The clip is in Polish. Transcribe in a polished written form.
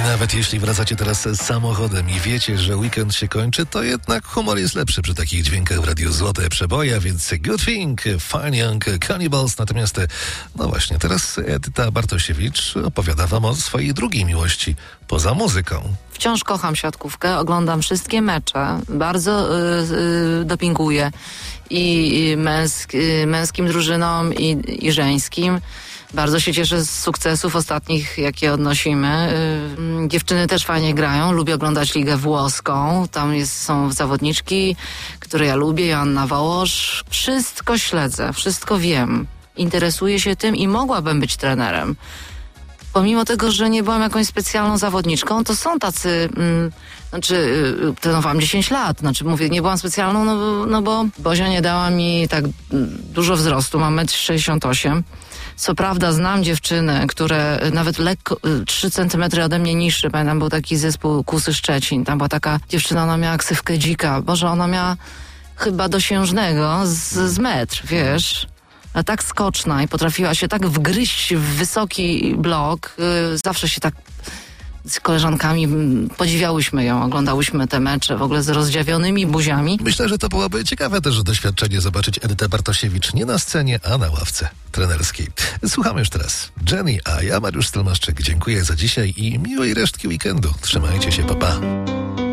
Nawet jeśli wracacie teraz samochodem i wiecie, że weekend się kończy, to jednak humor jest lepszy przy takich dźwiękach w Radiu Złote Przeboja, więc Good Thing, Fine Young Cannibals. Natomiast, no właśnie, teraz Edyta Bartosiewicz opowiada wam o swojej drugiej miłości poza muzyką. Wciąż kocham siatkówkę, oglądam wszystkie mecze, bardzo dopinguję i męskim drużynom i żeńskim. Bardzo się cieszę z sukcesów ostatnich, jakie odnosimy. Dziewczyny też fajnie grają. Lubię oglądać ligę włoską. Tam są zawodniczki, które ja lubię. Joanna Wołosz. Wszystko śledzę, wszystko wiem. Interesuję się tym i mogłabym być trenerem. Pomimo tego, że nie byłam jakąś specjalną zawodniczką, to są tacy... trenowałam 10 lat. Mówię, nie byłam specjalną, no bo Bozia nie dała mi tak dużo wzrostu. Mam 1,68 m. Co prawda znam dziewczyny, które nawet lekko 3 centymetry ode mnie niższe. Pamiętam, był taki zespół Kusy Szczecin. Tam była taka dziewczyna, ona miała ksywkę dzika. Boże, ona miała chyba dosiężnego z metr, wiesz. A tak skoczna i potrafiła się tak wgryźć w wysoki blok. Zawsze się tak z koleżankami podziwiałyśmy ją, oglądałyśmy te mecze w ogóle z rozdziawionymi buziami. Myślę, że to byłoby ciekawe też doświadczenie zobaczyć Edytę Bartosiewicz nie na scenie, a na ławce trenerskiej. Słuchamy już teraz Jenny, a ja Mariusz Stelmaszczyk. Dziękuję za dzisiaj i miłej resztki weekendu. Trzymajcie się, pa pa.